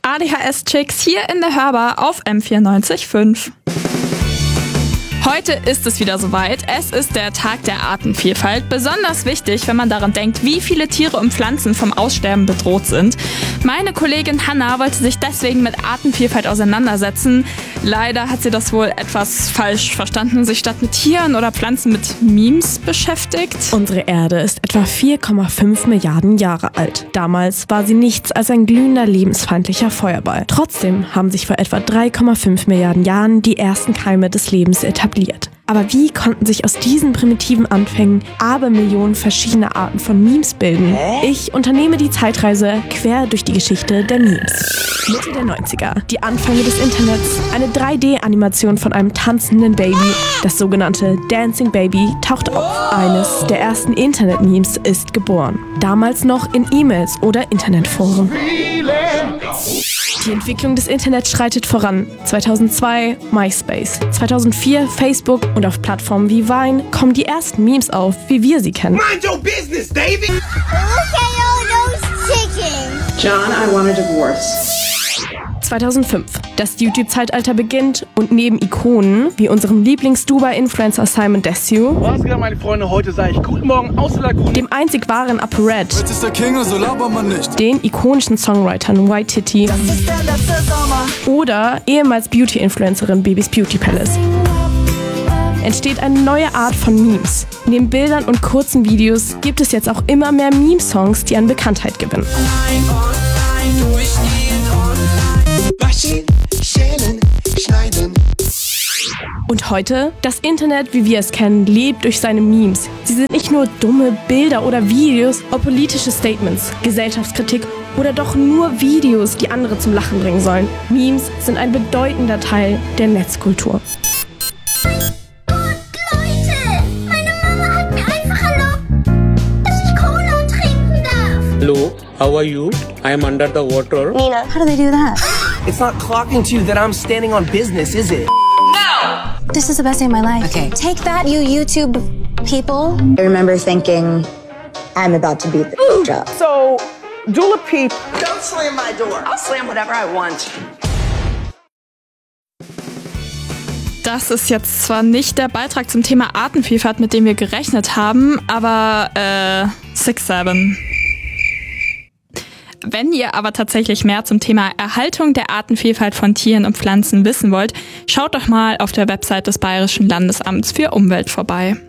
ADHS-Chicks hier in der Hörbar auf M94.5. Heute ist es wieder soweit. Es ist der Tag der Artenvielfalt. Besonders wichtig, wenn man daran denkt, wie viele Tiere und Pflanzen vom Aussterben bedroht sind. Meine Kollegin Hannah wollte sich deswegen mit Artenvielfalt auseinandersetzen. Leider hat sie das wohl etwas falsch verstanden und sich statt mit Tieren oder Pflanzen mit Memes beschäftigt. Unsere Erde ist etwa 4,5 Milliarden Jahre alt. Damals war sie nichts als ein glühender, lebensfeindlicher Feuerball. Trotzdem haben sich vor etwa 3,5 Milliarden Jahren die ersten Keime des Lebens etabliert. Aber wie konnten sich aus diesen primitiven Anfängen Abermillionen verschiedene Arten von Memes bilden? Ich unternehme die Zeitreise quer durch die Geschichte der Memes. Mitte der 90er, die Anfänge des Internets, eine 3D-Animation von einem tanzenden Baby, das sogenannte Dancing Baby, taucht auf. Eines der ersten Internet-Memes ist geboren. Damals noch in E-Mails oder Internetforen. Die Entwicklung des Internets schreitet voran. 2002 MySpace, 2004 Facebook und auf Plattformen wie Vine kommen die ersten Memes auf, wie wir sie kennen. Mind your business, David! Look at all those chickens! John, I want a divorce. 2005. Das YouTube-Zeitalter beginnt und neben Ikonen wie unserem Lieblings-Dubai-Influencer Simon Desue, Was geht, meine Freunde? Heute sage ich guten Morgen aus der Lagune. dem einzig wahren ApoRed, Jetzt ist der King, also labert man nicht. den ikonischen Songwritern White Titty oder ehemals Beauty-Influencerin Babys Beauty Palace, entsteht eine neue Art von Memes. Neben Bildern und kurzen Videos gibt es jetzt auch immer mehr Meme-Songs, die an Bekanntheit gewinnen. Waschen, schälen, schneiden. Und heute? Das Internet, wie wir es kennen, lebt durch seine Memes. Sie sind nicht nur dumme Bilder oder Videos, ob politische Statements, Gesellschaftskritik oder doch nur Videos, die andere zum Lachen bringen sollen. Memes sind ein bedeutender Teil der Netzkultur. Leute, meine Mama hat mir einfach erlaubt, dass ich Cola trinken darf. Hello, how are you? I am under the water. Nina, how do they do that? It's not clocking to you that I'm standing on business, is it? This is the best day of my life. Okay. Take that, you YouTube people. I remember thinking, I'm about to beat the job. So, Dula Peep. Don't slam my door. I'll slam whatever I want. Das ist jetzt zwar nicht der Beitrag zum Thema Artenvielfalt, mit dem wir gerechnet haben, aber 6-7. Wenn ihr aber tatsächlich mehr zum Thema Erhaltung der Artenvielfalt von Tieren und Pflanzen wissen wollt, schaut doch mal auf der Website des Bayerischen Landesamts für Umwelt vorbei.